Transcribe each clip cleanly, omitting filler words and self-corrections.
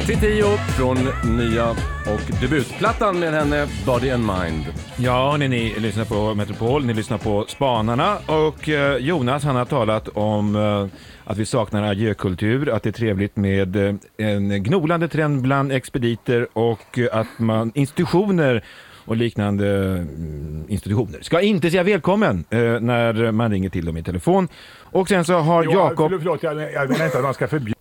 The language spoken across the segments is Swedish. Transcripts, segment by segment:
Tio från nya och debutplattan med henne Body and Mind. Ja, ni lyssnar på Metropol, ni lyssnar på Spanarna och Jonas han har talat om att vi saknar adjökultur, att det är trevligt med en gnolande trend bland expediter och att man institutioner och liknande institutioner ska inte säga välkommen när man ringer till dem i telefon. Och sen så har Jakob... Förlåt, jag menar inte att man ska förbjuda.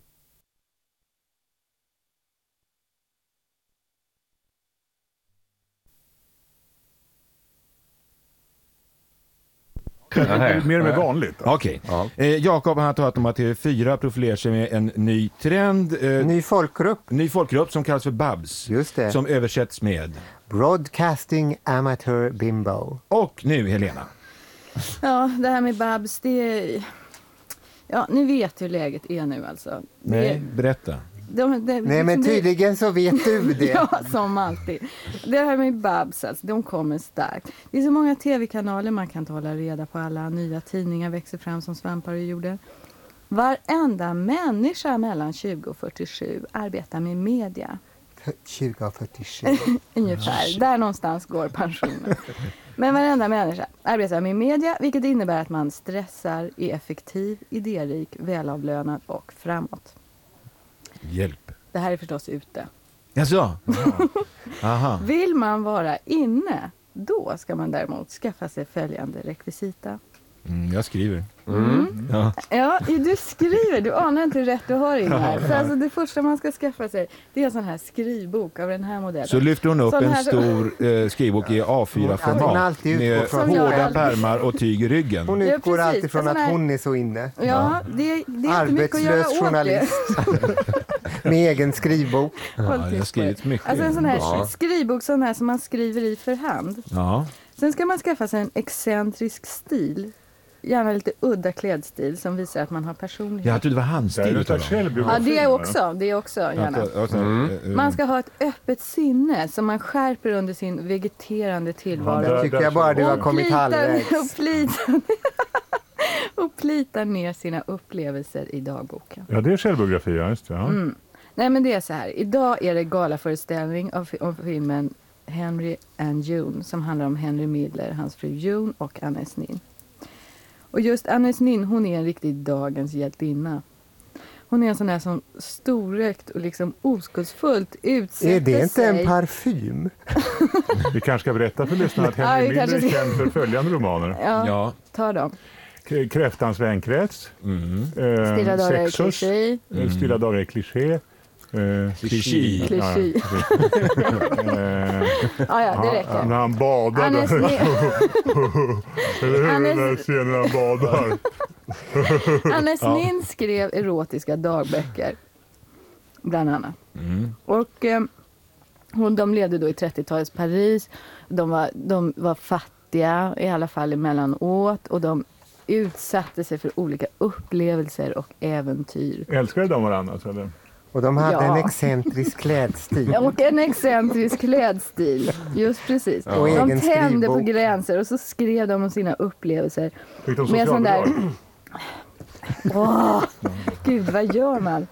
Mer och mer vanligt. Okej. Ja. Jakob har talat om att TV4 profilerar sig med en ny trend. Ny folkgrupp som kallas för Babs. Just det. Som översätts med Broadcasting Amateur Bimbo. Och nu Helena. Ja, det här med Babs, det är... Ja, ni vet hur läget är nu alltså. Nej, berätta. Nej, men tydligen så vet du det. Ja, som alltid. Det här med Babs, alltså, de kommer starkt. Det är så många tv-kanaler, man kan inte hålla reda på alla. Nya tidningar växer fram som svampar ur jorden. Varenda människa mellan 20 och 47 arbetar med media. 20 och 47. Ungefär, där någonstans går pensionen. Men varenda människa arbetar med media, vilket innebär att man stressar, är effektiv, idérik, välavlönad och framåt. Hjälp. Det här är förstås ute. Jaså? Aha. Vill man vara inne, då ska man däremot skaffa sig följande rekvisita. Jag skriver. Ja, du skriver. Du anar inte hur rätt du har in här. För alltså det första man ska skaffa sig, det är en sån här skrivbok av den här modellen. Så lyfter hon upp sån en här... stor skrivbok i A4-format med hårda pärmar och tyg i ryggen. Hon utgår alltid från att hon är så inne. Ja, det är inte mycket att göra arbetslös journalist. Med egen skrivbok. Ja, jag har skrivit mycket. Alltså en sån här skrivbok sån här som man skriver i för hand. Ja. Sen ska man skaffa sig en excentrisk stil. Gärna lite udda klädstil som visar att man har personlighet. Jag trodde det var handstil. Ja, det är också gärna. Man ska ha ett öppet sinne som man skärper under sin vegeterande tillvaro. Tycker jag bara du har kommit halvvägs. Och plitar ner sina upplevelser i dagboken. Ja, det är självbiografi, just det. Ja. Nej, men det är så här. Idag är det galaföreställning av filmen Henry and June som handlar om Henry Miller, hans fru June och Annes Nin. Och just Annes Nin, hon är en riktigt dagens hjältinna. Hon är en sån där som storökt och liksom oskuldsfullt utsätter sig. Är det inte en parfym? Vi kanske ska berätta för lyssnarna att Henry Miller är känd för följande romaner. Ja, ta dem. Kräftans vänkrets. Stilla dagar är kliché. Stilla dagar är kliché. Kliché. Ja, det räcker. När han badar. Eller scenen han badar. Annes Nin skrev erotiska dagböcker. Bland annat. Och de levde då i 30-talets Paris. De var fattiga, i alla fall emellanåt. Och de utsatte sig för olika upplevelser och äventyr. Älskade de varandra, eller? Och de hade en excentrisk klädstil. Och en excentrisk klädstil. Just precis. Och de tände på gränser och så skrev de om sina upplevelser. Fick de socialbidrag? Gud, vad gör man?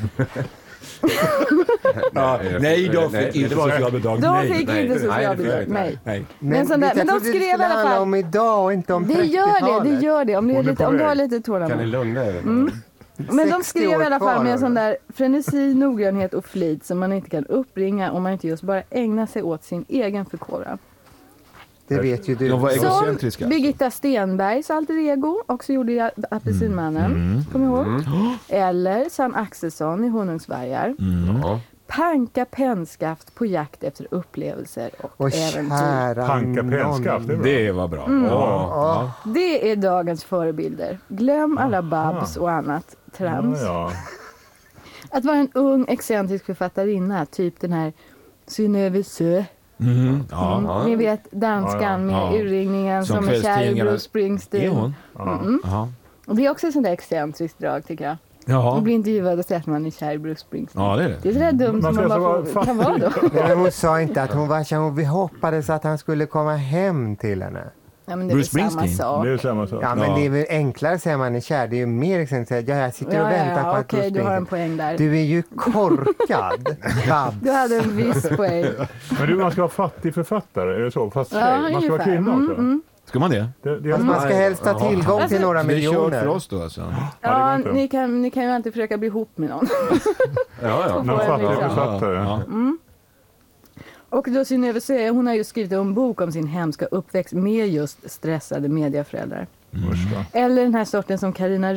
Nej, de fick inte socialbidrag. De fick inte socialbidrag, nej. Men de skrev i alla fall om idag och inte om 30-talet. Det gör det. Om du har lite tålamod. Kan ni lugna er? Men de skrev i alla fall med en sån där frenesi, noggrannhet och flit som man inte kan uppringa om man inte just bara ägnar sig åt sin egen förkovran. Det vet ju du. De var egocentriska. Som Birgitta Stenbergs alter ego också gjorde i Apelsinmannen. Kom ihåg? Eller Sam Axelsson i Honungsvargar. Panka pennskaft på jakt efter upplevelser och äventyr. Panka pennskaft, det var bra. Det är dagens förebilder. Glöm alla babs och annat trams. Att vara en ung excentrisk författarinna, typ den här Synnöve Sö. Ni vet danskan med urringningen som är kär i Bruce Springsteen. Och det är också ett sånt där excentriskt drag, tycker jag. Man blir intervjuad och säger att man är kär i Bruce Springsteen. Ja, det är det. Det är så där dumt som man bara kan vara då. Men hon sa inte att hon hoppades att han skulle komma hem till henne. Ja, men det är väl samma sak. Det är samma sak. Ja, men det är väl enklare säger man är kär. Det är ju mer exempelvis att jag sitter och väntar på att okej, du har en poäng där. Du är ju korkad, Babs. Du hade en viss poäng. Men man ska vara fattig författare, är det så? Fast man ska vara kvinna också. Ska man det? Alltså man ska helst ha tillgång till några Det är kört miljoner. för oss då alltså. Ja, ni kan ju alltid försöka bli ihop med någon. Någon fattig författare. Ja. Och då Synnöve säger, hon har ju skrivit en bok om sin hemska uppväxt med just stressade mediaföräldrar. Eller den här sorten som Carina